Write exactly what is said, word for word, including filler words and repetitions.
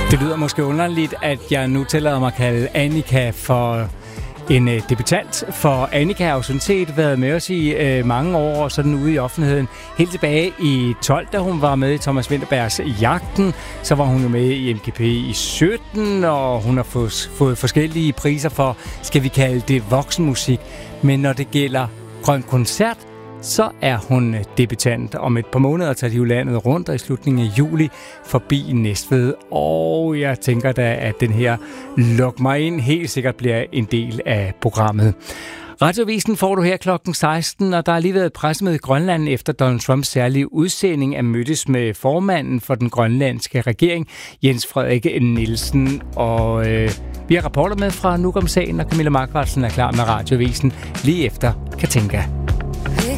Det lyder måske underligt, at jeg nu tillader mig at kalde Annika for en øh, debutant, for Annika har jo sådan set været med os i øh, mange år, og sådan ude i offentligheden. Helt tilbage i tolv, da hun var med i Thomas Vinterbergs Jagten, så var hun jo med i M G P i sytten, og hun har fået, fået forskellige priser for, skal vi kalde det voksenmusik. Men når det gælder Grøn Koncert, så er hun debutant. Om et par måneder tager de jo landet rundt, og i slutningen af juli forbi Næstved. Og jeg tænker da, at den her Luk mig ind helt sikkert bliver en del af programmet. Radioavisen får du her klokken seksten, og der har lige været pressemøde i Grønland efter Donald Trumps særlige udsending af mødtes med formanden for den grønlandske regering, Jens Frederik Nielsen. Og øh, vi har rapporter med fra Nuuk om sagen, og Camilla Markvartsen er klar med Radioavisen lige efter Katinka.